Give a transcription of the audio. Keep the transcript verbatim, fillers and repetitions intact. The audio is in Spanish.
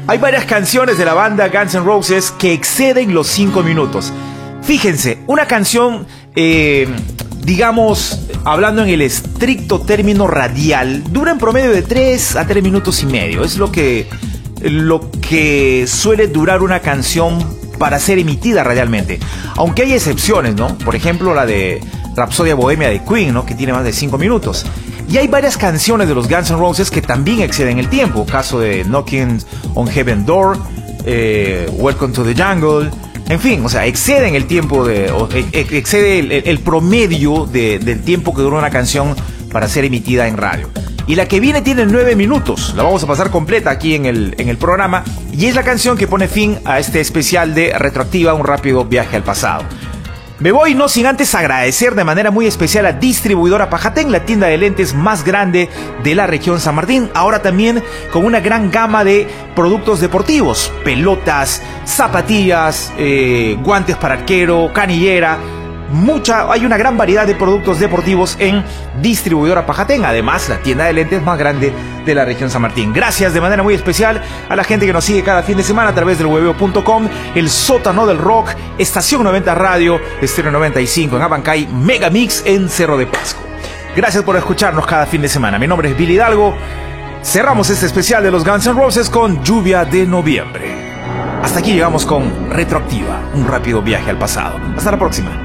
Hay varias canciones de la banda Guns N' Roses que exceden los cinco minutos. Fíjense, una canción, eh, digamos, hablando en el estricto término radial, dura en promedio de tres a tres minutos y medio. Es lo que, lo que suele durar una canción para ser emitida radialmente. Aunque hay excepciones, ¿no? Por ejemplo, la de Rapsodia Bohemia de Queen, ¿no? Que tiene más de cinco minutos. Y hay varias canciones de los Guns N' Roses que también exceden el tiempo. Caso de Knocking on Heaven's Door, eh, Welcome to the Jungle. En fin, o sea, exceden el tiempo de, o, excede el, el promedio de, del tiempo que dura una canción para ser emitida en radio. Y la que viene tiene nueve minutos. La vamos a pasar completa aquí en el, en el programa. Y es la canción que pone fin a este especial de Retroactiva, un rápido viaje al pasado. Me voy no sin antes agradecer de manera muy especial a Distribuidora Pajatén, la tienda de lentes más grande de la región San Martín. Ahora también con una gran gama de productos deportivos, pelotas, zapatillas, eh, guantes para arquero, canillera. Mucha, hay una gran variedad de productos deportivos en Distribuidora Pajatén, además la tienda de lentes más grande de la región San Martín. Gracias de manera muy especial a la gente que nos sigue cada fin de semana a través del hueveo punto com, el sótano del rock, Estación noventa Radio, Estéreo noventa y cinco en Abancay, Megamix en Cerro de Pasco. Gracias por escucharnos cada fin de semana. Mi nombre es Billy Hidalgo. Cerramos este especial de los Guns N' Roses con Lluvia de Noviembre. Hasta aquí llegamos con Retroactiva, un rápido viaje al pasado. Hasta la próxima.